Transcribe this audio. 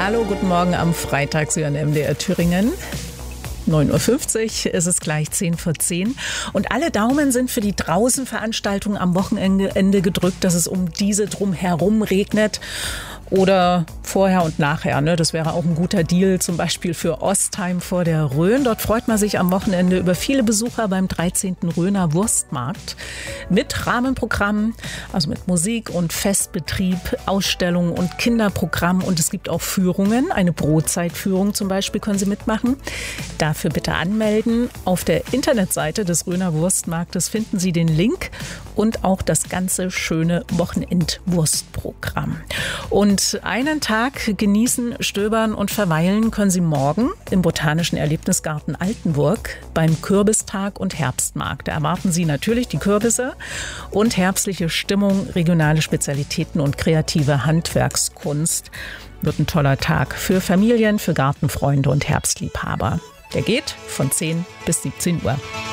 Hallo, guten Morgen am Freitag, Sie hören MDR Thüringen. 9.50 Uhr, ist es gleich 10:10 und alle Daumen sind für die Draußenveranstaltung am Wochenende gedrückt, dass es um diese drumherum regnet. Oder vorher und nachher, ne? Das wäre auch ein guter Deal, zum Beispiel für Ostheim vor der Rhön. Dort freut man sich am Wochenende über viele Besucher beim 13. Rhöner Wurstmarkt. Mit Rahmenprogramm, also mit Musik und Festbetrieb, Ausstellungen und Kinderprogramm. Und es gibt auch Führungen, eine Brotzeitführung zum Beispiel können Sie mitmachen. Dafür bitte anmelden. Auf der Internetseite des Rhöner Wurstmarktes finden Sie den Link und auch das ganze schöne Wochenendwurstprogramm. Und einen Tag genießen, stöbern und verweilen können Sie morgen im Botanischen Erlebnisgarten Altenburg beim Kürbistag und Herbstmarkt. Da erwarten Sie natürlich die Kürbisse und herbstliche Stimmung, regionale Spezialitäten und kreative Handwerkskunst. Wird ein toller Tag für Familien, für Gartenfreunde und Herbstliebhaber. Der geht von 10 bis 17 Uhr.